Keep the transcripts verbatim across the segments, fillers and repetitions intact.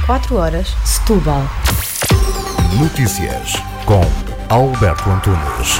quatro horas, Setúbal. Notícias com Alberto Antunes.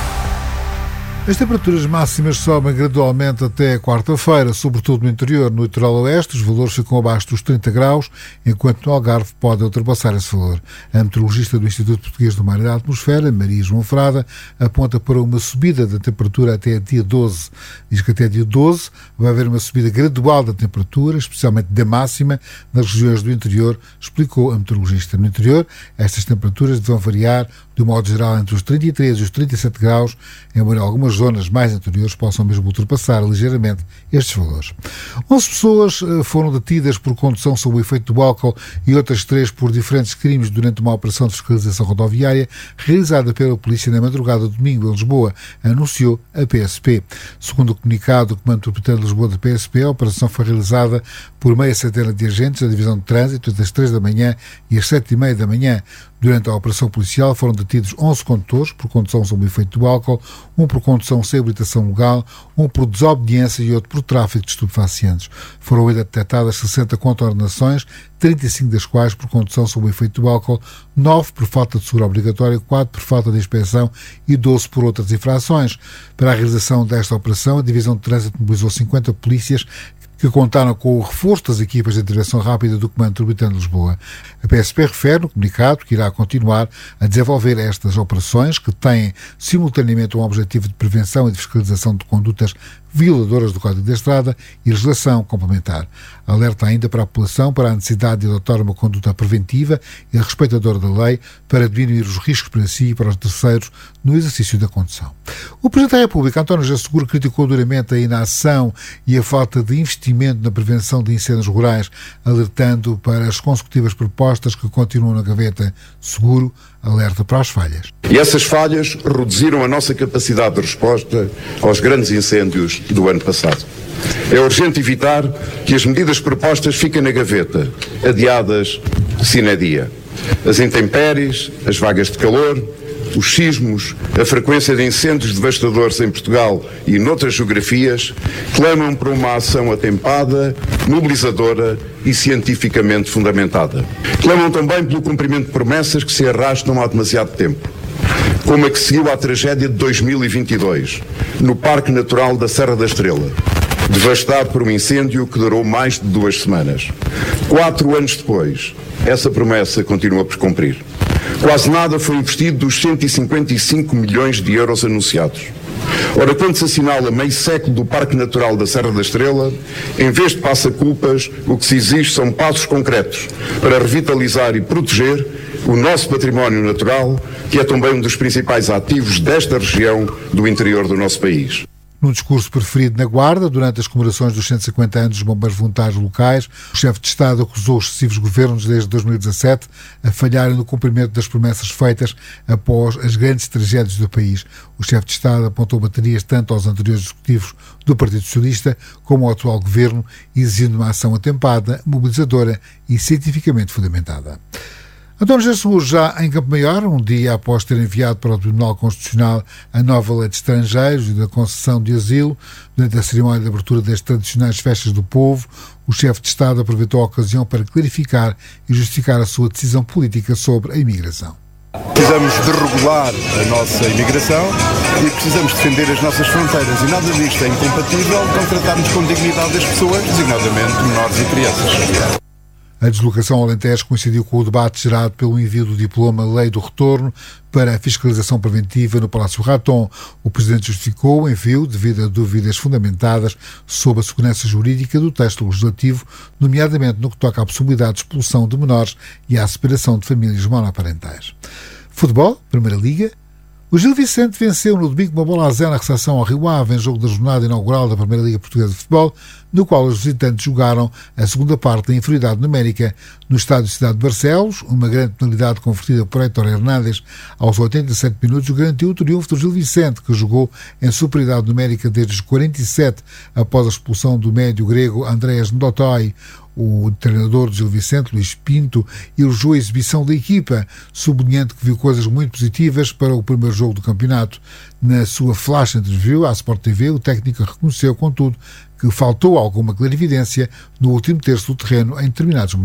As temperaturas máximas sobem gradualmente até quarta-feira, sobretudo no interior. No litoral oeste, os valores ficam abaixo dos trinta graus, enquanto no Algarve podem ultrapassar esse valor. A meteorologista do Instituto Português do Mar e da Atmosfera, Maria João Frada, aponta para uma subida da temperatura até dia doze. Diz que até dia doze vai haver uma subida gradual da temperatura, especialmente da máxima, nas regiões do interior, explicou a meteorologista. No interior, estas temperaturas vão variar, de um modo geral, entre os trinta e três e os trinta e sete graus, embora algumas zonas mais interiores possam mesmo ultrapassar ligeiramente estes valores. onze pessoas foram detidas por condução sob o efeito do álcool e outras três por diferentes crimes durante uma operação de fiscalização rodoviária realizada pela polícia na madrugada de domingo em Lisboa, anunciou a P S P. Segundo o comunicado do Comando Metropolitano de Lisboa da P S P, a operação foi realizada por meia centena de agentes da Divisão de Trânsito das três da manhã e às sete e meia da manhã. Durante a operação policial foram detidos onze condutores por condução sob o efeito do álcool, um por condução sem habilitação legal, um por desobediência e outro por tráfico de estupefacientes. Foram ainda detectadas sessenta contraordenações, trinta e cinco das quais por condução sob o efeito do álcool, nove por falta de seguro obrigatório, quatro por falta de inspeção e doze por outras infrações. Para a realização desta operação, a Divisão de Trânsito mobilizou cinquenta polícias que contaram com o reforço das equipas de intervenção rápida do Comando Metropolitano de Lisboa. A P S P refere no comunicado que irá continuar a desenvolver estas operações que têm simultaneamente um objetivo de prevenção e de fiscalização de condutas violadoras do Código da Estrada e legislação complementar. Alerta ainda para a população para a necessidade de adotar uma conduta preventiva e respeitadora da lei para diminuir os riscos para si e para os terceiros no exercício da condução. O Presidente da República, António José Seguro, criticou duramente a inação e a falta de investimento na prevenção de incêndios rurais, alertando para as consecutivas propostas que continuam na gaveta. Seguro alerta para as falhas. E essas falhas reduziram a nossa capacidade de resposta aos grandes incêndios do ano passado. É urgente evitar que as medidas propostas fiquem na gaveta, adiadas sine die. As intempéries, as vagas de calor, os sismos, a frequência de incêndios devastadores em Portugal e noutras geografias clamam por uma ação atempada, mobilizadora e cientificamente fundamentada. Clamam também pelo cumprimento de promessas que se arrastam há demasiado tempo, como a que seguiu à tragédia de dois mil e vinte e dois, no Parque Natural da Serra da Estrela, devastado por um incêndio que durou mais de duas semanas. Quatro anos depois, essa promessa continua por cumprir. Quase nada foi investido dos cento e cinquenta e cinco milhões de euros anunciados. Ora, quando se assinala meio século do Parque Natural da Serra da Estrela, em vez de passa-culpas, o que se exige são passos concretos para revitalizar e proteger o nosso património natural, que é também um dos principais ativos desta região do interior do nosso país. Num discurso preferido na Guarda, durante as comemorações dos cento e cinquenta anos dos bombeiros voluntários locais, o chefe de Estado acusou os sucessivos governos desde dois mil e dezassete a falharem no cumprimento das promessas feitas após as grandes tragédias do país. O chefe de Estado apontou baterias tanto aos anteriores executivos do Partido Socialista como ao atual governo, exigindo uma ação atempada, mobilizadora e cientificamente fundamentada. António José Seguro, já em Campo Maior, um dia após ter enviado para o Tribunal Constitucional a nova lei de estrangeiros e da concessão de asilo, durante a cerimónia de abertura das tradicionais festas do povo, o chefe de Estado aproveitou a ocasião para clarificar e justificar a sua decisão política sobre a imigração. Precisamos de regular a nossa imigração e precisamos defender as nossas fronteiras, e nada disto é incompatível com tratarmos com dignidade as pessoas, designadamente menores e crianças. A deslocação ao Alentejo coincidiu com o debate gerado pelo envio do diploma Lei do Retorno para a fiscalização preventiva no Palácio Raton. O Presidente justificou o envio devido a dúvidas fundamentadas sobre a segurança jurídica do texto legislativo, nomeadamente no que toca à possibilidade de expulsão de menores e à separação de famílias monoparentais. Futebol, Primeira Liga. O Gil Vicente venceu no domingo uma bola a zero na recepção ao Rio Ave em jogo da jornada inaugural da Primeira Liga Portuguesa de Futebol, no qual os visitantes jogaram a segunda parte da inferioridade numérica no estádio Cidade de Barcelos. Uma grande penalidade convertida por Héctor Hernández aos oitenta e sete minutos garantiu o triunfo do Gil Vicente, que jogou em superioridade numérica desde os quarenta e sete após a expulsão do médio grego Andreas Ndotoy. O treinador do Gil Vicente, Luís Pinto, elogiou a exibição da equipa, sublinhando que viu coisas muito positivas para o primeiro jogo do campeonato. Na sua flash interview à Sport T V, o técnico reconheceu, contudo, que faltou alguma clarividência no último terço do terreno em determinados momentos.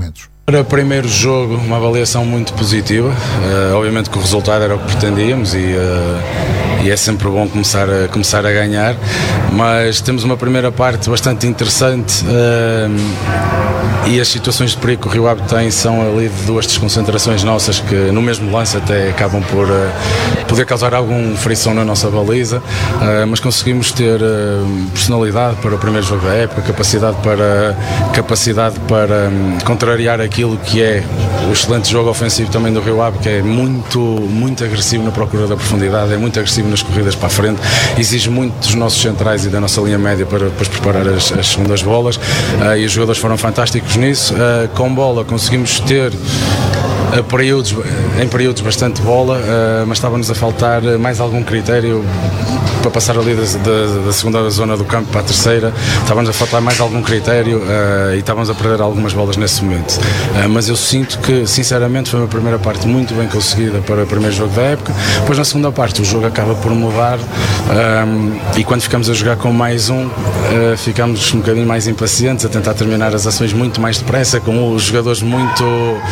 Para o primeiro jogo, uma avaliação muito positiva. Uh, obviamente que o resultado era o que pretendíamos e, uh, e é sempre bom começar a, começar a ganhar, mas temos uma primeira parte bastante interessante uh, e as situações de perigo que o Rio Ave tem são ali de duas desconcentrações nossas que no mesmo lance até acabam por uh, poder causar algum frição na nossa baliza, uh, mas conseguimos ter uh, personalidade para o primeiro jogo da época, capacidade para, capacidade para um, contrariar aquilo aquilo que é o excelente jogo ofensivo também do Rio Ave, que é muito, muito agressivo na procura da profundidade, é muito agressivo nas corridas para a frente, exige muito dos nossos centrais e da nossa linha média para depois preparar as, as segundas bolas, uh, e os jogadores foram fantásticos nisso. Uh, com bola conseguimos ter a períodos, em períodos bastante bola, uh, mas estava-nos a faltar mais algum critério para passar ali da, da, da segunda zona do campo para a terceira. Estava-nos a faltar mais algum critério uh, e estávamos a perder algumas bolas nesse momento, uh, mas eu sinto que sinceramente foi uma primeira parte muito bem conseguida para o primeiro jogo da época. Depois na segunda parte o jogo acaba por mudar, um, e quando ficamos a jogar com mais um, uh, ficamos um bocadinho mais impacientes, a tentar terminar as ações muito mais depressa, com os jogadores muito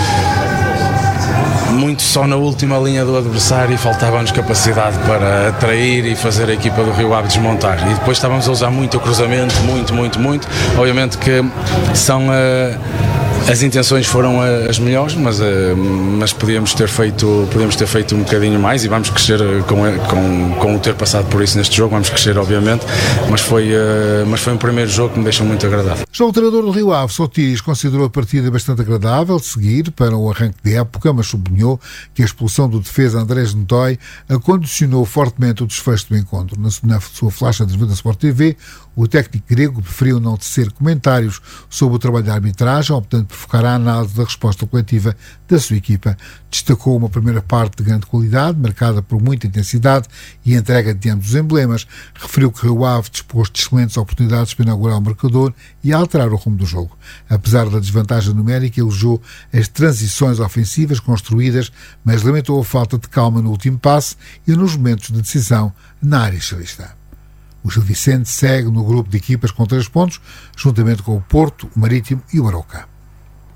muito só na última linha do adversário, e faltava-nos capacidade para atrair e fazer a equipa do Rio Ave desmontar, e depois estávamos a usar muito o cruzamento, muito, muito, muito, obviamente que são uh, as intenções foram uh, as melhores, mas, uh, mas podíamos ter feito podíamos ter feito um bocadinho mais, e vamos crescer com, com, com o ter passado por isso neste jogo, vamos crescer obviamente, mas foi, uh, mas foi um primeiro jogo que me deixou muito agradável. Já o treinador do Rio Ave, Sotiris, considerou a partida bastante agradável de seguir para o arranque de época, mas sublinhou que a expulsão do defesa Andrés Notói condicionou fortemente o desfecho do encontro. Na, na sua flash de da Sport T V, o técnico grego preferiu não tecer comentários sobre o trabalho da arbitragem, optando por focar a análise da resposta coletiva da sua equipa. Destacou uma primeira parte de grande qualidade, marcada por muita intensidade e entrega de ambos os emblemas. Referiu que o Rio Ave dispôs de excelentes oportunidades para inaugurar o marcador e alterar o rumo do jogo. Apesar da desvantagem numérica, elogiou as transições ofensivas construídas, mas lamentou a falta de calma no último passe e nos momentos de decisão na área xalista. O Gil Vicente segue no grupo de equipas com três pontos, juntamente com o Porto, o Marítimo e o Arouca.